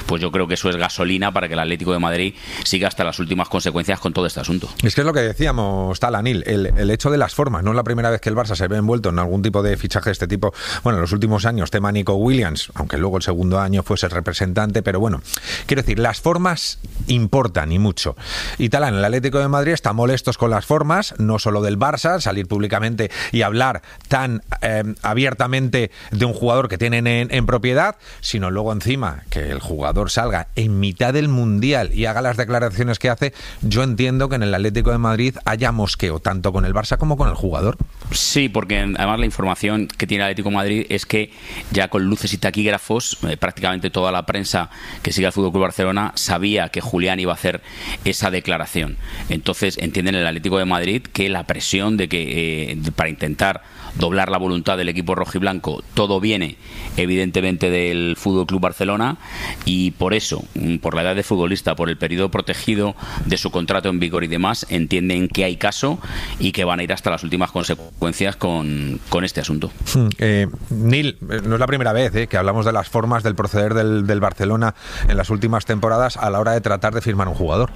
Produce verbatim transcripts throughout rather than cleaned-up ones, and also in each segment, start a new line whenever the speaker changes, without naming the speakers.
pues yo creo que eso es gasolina para que el Atlético de Madrid siga hasta las últimas consecuencias con todo este asunto.
Es que es lo que decíamos, tal Anil, el, el hecho de las formas. No es la primera vez que el Barça se ve envuelto en algún tipo de fichaje de este tipo. Bueno, en los últimos años, tema Nico Williams, aunque luego el segundo año fuese el representante, pero bueno, quiero decir, las formas importan y mucho. Y tal, en el Atlético de Madrid está molestos con las formas, no solo del Barça, salir públicamente y hablar tan eh, abiertamente de un jugador que tienen en, en propiedad, sino luego encima que el jugador salga en mitad del Mundial y haga las declaraciones que hace. Yo entiendo que en el Atlético de Madrid haya mosqueo, tanto con el Barça como con el jugador.
Sí, porque además la información que tiene el Atlético de Madrid es que ya con luces y taquígrafos, eh, prácticamente toda la prensa que sigue al F C Barcelona sabía que Julián iba a hacer esa declaración. Entonces entienden el Atlético de Madrid que la presión de que eh, para intentar doblar la voluntad del equipo rojiblanco, todo viene evidentemente del F C Barcelona, y por eso, por la edad de futbolista, por el periodo protegido de su contrato en vigor y demás, entienden que hay caso y que van a ir hasta las últimas consecuencias con, con este asunto.
Eh, Nil, no es la primera vez eh, que hablamos de las formas del proceder del, del Barcelona en las últimas temporadas a la hora de tratar de firmar un jugador.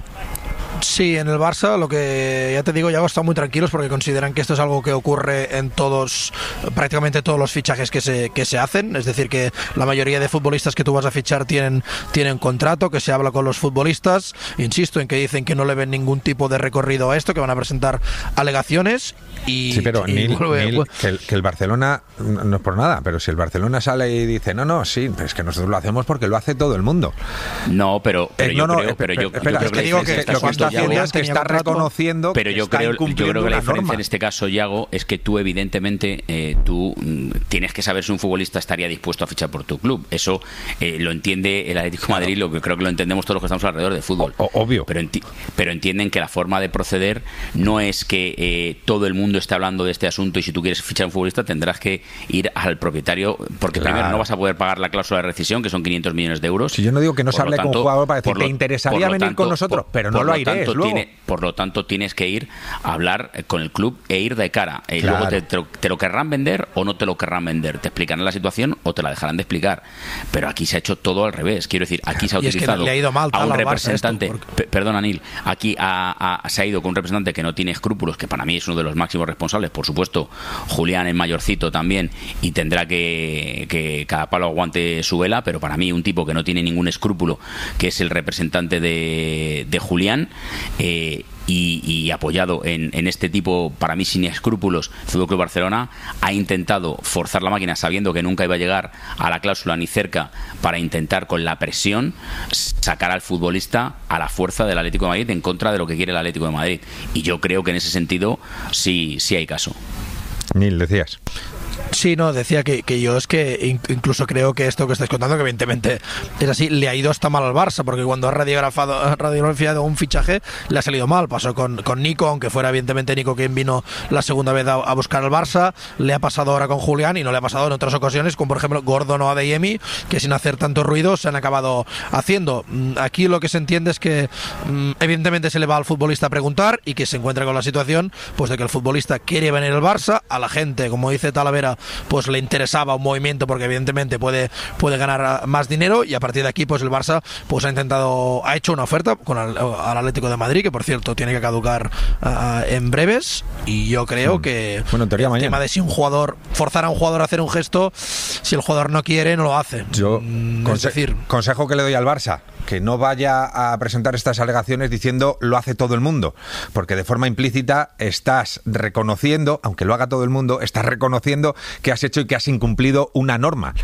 Sí, en el Barça, lo que ya te digo, ya están muy tranquilos porque consideran que esto es algo que ocurre en todos, prácticamente todos los fichajes que se, que se hacen. Es decir, que la mayoría de futbolistas que tú vas a fichar tienen, tienen contrato, que se habla con los futbolistas. Insisto en que dicen que no le ven ningún tipo de recorrido a esto, que van a presentar alegaciones. Y,
sí, pero
y
Nil,
vuelve,
Nil, que, el, que el Barcelona, no es por nada, pero si el Barcelona sale y dice, no, no, sí, es que nosotros lo hacemos porque lo hace todo el mundo.
No, pero, pero
eh,
yo
no, no,
creo, pero yo,
espera,
yo
es que digo que, que lo que está haciendo es que está reconociendo
pero
que
yo
está
creo, yo creo que la diferencia
norma.
En este caso, Yago, es que tú evidentemente eh, tú mm, tienes que saber si un futbolista estaría dispuesto a fichar por tu club. Eso eh, lo entiende el Atlético de Madrid, lo que creo que lo entendemos todos los que estamos alrededor de fútbol.
O, obvio.
Pero, enti pero entienden que la forma de proceder no es que eh, todo el mundo esté hablando de este asunto y si tú quieres fichar a un futbolista tendrás que ir al propietario, porque claro, primero no vas a poder pagar la cláusula de rescisión, que son quinientos millones de euros.
Si yo no digo que no se hable
tanto,
con un jugador para decir,
lo,
¿te interesaría venir
tanto,
con nosotros?
Por,
pero no
por
lo
lo
iréis
tanto,
luego.
Tiene, por lo tanto, tienes que ir a hablar con el club e ir de cara. Y
claro.
luego te, te, lo, te lo querrán vender o no te lo querrán vender. Te explicarán la situación o te la dejarán de explicar. Pero aquí se ha hecho todo al revés. Quiero decir, aquí se ha
y
utilizado
es que le ha ido mal,
a un representante.
Esto, porque...
Perdona, Nil. Aquí ha, ha, se ha ido con un representante que no tiene escrúpulos, que para mí es uno de los máximos responsables. Por supuesto, Julián es mayorcito también y tendrá que, que cada palo aguante su vela. Pero para mí, un tipo que no tiene ningún escrúpulo, que es el representante de, de Julián, eh, Y, y apoyado en, en este tipo, para mí sin escrúpulos, F C Barcelona ha intentado forzar la máquina sabiendo que nunca iba a llegar a la cláusula ni cerca, para intentar con la presión sacar al futbolista a la fuerza del Atlético de Madrid en contra de lo que quiere el Atlético de Madrid. Y yo creo que en ese sentido sí, sí hay caso.
Nil, decías.
Sí, no, decía que, que yo es que incluso creo que esto que estáis contando, que evidentemente es así, le ha ido hasta mal al Barça, porque cuando ha radiografiado, radiografiado un fichaje le ha salido mal. Pasó con, con Nico, aunque fuera evidentemente Nico quien vino la segunda vez a, a buscar al Barça, le ha pasado ahora con Julián y no le ha pasado en otras ocasiones, como por ejemplo Gordon o Adeyemi, que sin hacer tanto ruido se han acabado haciendo. Aquí lo que se entiende es que evidentemente se le va al futbolista a preguntar y que se encuentra con la situación pues de que el futbolista quiere venir al Barça, a la gente, como dice Talavera, pues le interesaba un movimiento porque evidentemente puede, puede ganar más dinero, y a partir de aquí pues el Barça pues ha intentado, ha hecho una oferta con el, al Atlético de Madrid, que por cierto tiene que caducar uh, en breves, y yo creo que
bueno, en teoría,
el
mañana.
tema de si un jugador, forzar a un jugador a hacer un gesto, si el jugador no quiere, no lo hace.
Yo
mm,
conse-
es decir,
consejo que le doy al Barça, que no vaya a presentar estas alegaciones diciendo lo hace todo el mundo, porque de forma implícita estás reconociendo, aunque lo haga todo el mundo, estás reconociendo que has hecho y que has incumplido una norma.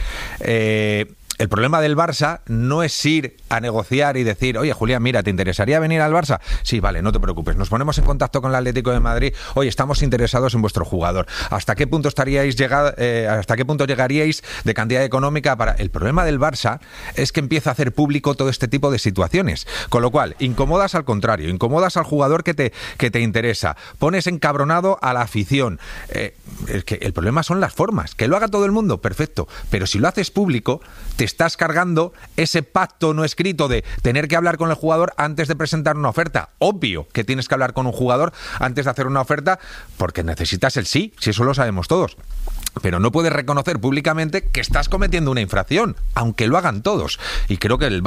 Eh, el problema del Barça no es ir a negociar y decir, oye, Julián, mira, ¿te interesaría venir al Barça? Sí, vale, no te preocupes, nos ponemos en contacto con el Atlético de Madrid, oye, estamos interesados en vuestro jugador. ¿Hasta qué punto estaríais llegado, eh, hasta qué punto llegaríais de cantidad económica para...? El problema del Barça es que empieza a hacer público todo este tipo de situaciones, con lo cual incomodas al contrario, incomodas al jugador que te, que te interesa, pones encabronado a la afición. Eh, es que el problema son las formas, que lo haga todo el mundo, perfecto, pero si lo haces público, te estás cargando ese pacto no escrito de tener que hablar con el jugador antes de presentar una oferta. Obvio que tienes que hablar con un jugador antes de hacer una oferta, porque necesitas el sí, si eso lo sabemos todos. Pero no puedes reconocer públicamente que estás cometiendo una infracción, aunque lo hagan todos. Y creo que el